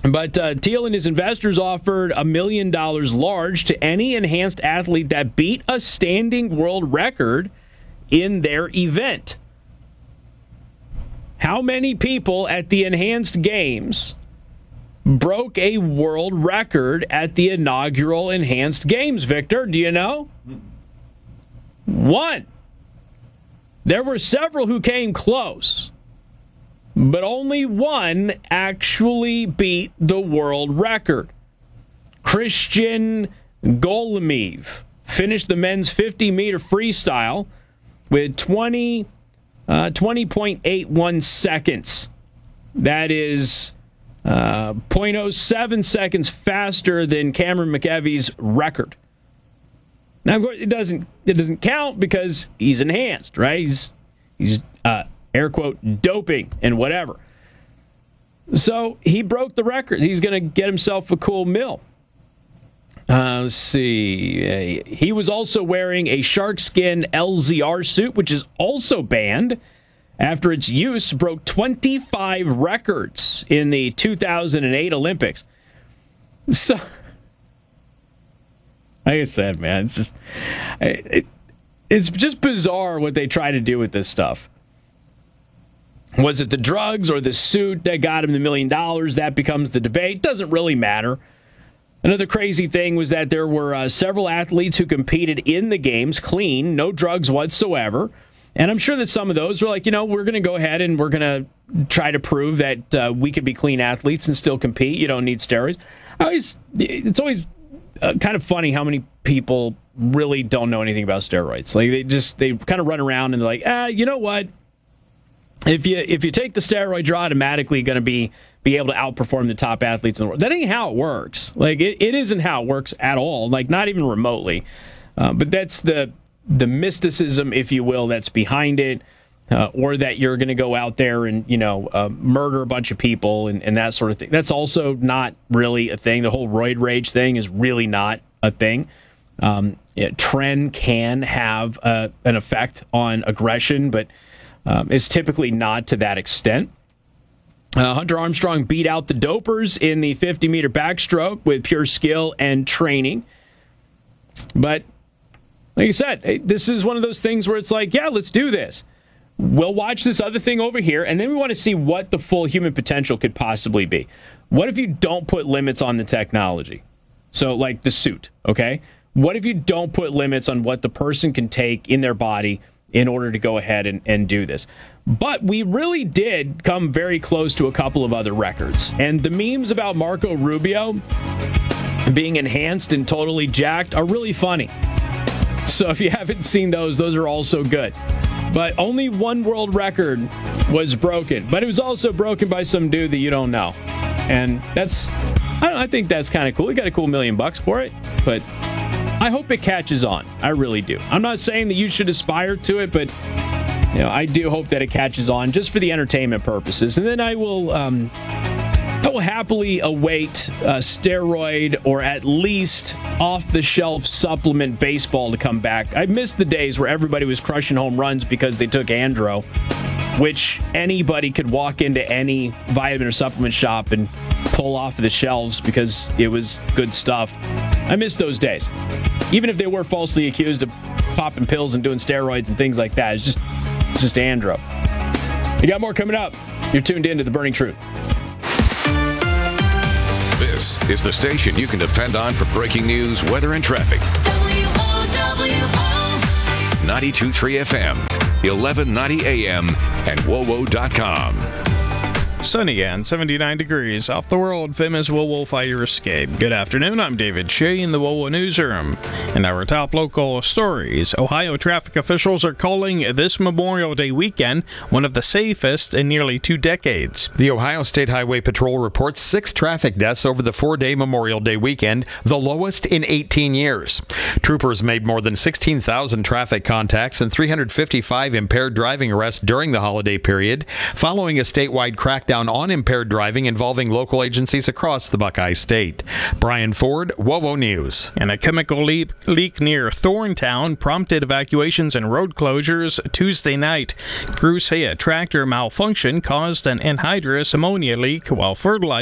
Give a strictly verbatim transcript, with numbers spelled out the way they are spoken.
But uh, Teal and his investors offered a million dollars large to any enhanced athlete that beat a standing world record in their event. How many people at the Enhanced Games broke a world record at the inaugural Enhanced Games, Victor? Do you know? One. There were several who came close, but only one actually beat the world record. Christian Golomev finished the men's fifty-meter freestyle with twenty, uh, twenty point eight one seconds. That is uh, zero point zero seven seconds faster than Cameron McEvee's record. Now, of course, it doesn't it doesn't count because he's enhanced, right? He's he's uh, air quote doping and whatever. So he broke the record. He's going to get himself a cool mill. Uh, let's see. He was also wearing a sharkskin L Z R suit, which is also banned after its use broke twenty-five records in the two thousand eight Olympics. So, like I said, man, it's just it, it's just bizarre what they try to do with this stuff. Was it the drugs or the suit that got him the million dollars? That becomes the debate. Doesn't really matter. Another crazy thing was that there were uh, several athletes who competed in the games clean, no drugs whatsoever. And I'm sure that some of those were like, you know, we're going to go ahead and we're going to try to prove that uh, we could be clean athletes and still compete. You don't need steroids. I always, it's always uh, kind of funny how many people really don't know anything about steroids. Like they just, they kind of run around and they're like, ah, you know what? If you if you take the steroid, you're automatically going to be be able to outperform the top athletes in the world. That ain't how it works. Like it, it isn't how it works at all. Like not even remotely. Uh, but that's the the mysticism, if you will, that's behind it, uh, or that you're going to go out there and you know uh, murder a bunch of people and, and that sort of thing. That's also not really a thing. The whole roid rage thing is really not a thing. Um, yeah, tren can have uh, an effect on aggression, but Um, is typically not to that extent. Uh, Hunter Armstrong beat out the dopers in the fifty-meter backstroke with pure skill and training. But, like I said, this is one of those things where it's like, yeah, let's do this. We'll watch this other thing over here, and then we want to see what the full human potential could possibly be. What if you don't put limits on the technology? So, like the suit, okay? What if you don't put limits on what the person can take in their body in order to go ahead and, and do this? But we really did come very close to a couple of other records. And the memes about Marco Rubio being enhanced and totally jacked are really funny. So if you haven't seen those, those are also good. But only one world record was broken. But it was also broken by some dude that you don't know. And that's, I, don't, I think that's kind of cool. He got a cool million bucks for it. But I hope it catches on. I really do. I'm not saying that you should aspire to it, but you know, I do hope that it catches on just for the entertainment purposes. And then I will, um, I will happily await a steroid or at least off-the-shelf supplement baseball to come back. I missed the days where everybody was crushing home runs because they took Andro, which anybody could walk into any vitamin or supplement shop and pull off of the shelves because it was good stuff. I miss those days. Even if they were falsely accused of popping pills and doing steroids and things like that. It's just, it's just Andro. You got more coming up. You're tuned in to The Burning Truth. This is the station you can depend on for breaking news, weather, and traffic. W O W O ninety-two point three F M, eleven ninety A M, and W O W O dot com. Sunny and seventy-nine degrees off the world-famous W O W O fire escape. Good afternoon, I'm David Shea in the W O W O Newsroom. In our top local stories, Ohio traffic officials are calling this Memorial Day weekend one of the safest in nearly two decades. The Ohio State Highway Patrol reports six traffic deaths over the four-day Memorial Day weekend, the lowest in eighteen years. Troopers made more than sixteen thousand traffic contacts and three hundred fifty-five impaired driving arrests during the holiday period, following a statewide crackdown on impaired driving involving local agencies across the Buckeye State. Brian Ford, W O W O News. And a chemical leak, leak near Thorntown prompted evacuations and road closures Tuesday night. Crews say a tractor malfunction caused an anhydrous ammonia leak while fertilizer